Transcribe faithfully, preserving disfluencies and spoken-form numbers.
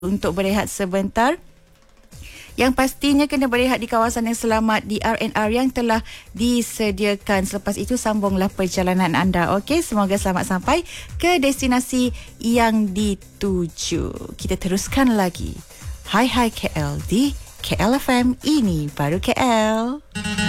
untuk berehat sebentar. Yang pastinya kena berehat di kawasan yang selamat di R and R yang telah disediakan. Selepas itu sambunglah perjalanan anda. Okey, semoga selamat sampai ke destinasi yang dituju. Kita teruskan lagi. Hai Hai K L di K L F M, ini baru K L.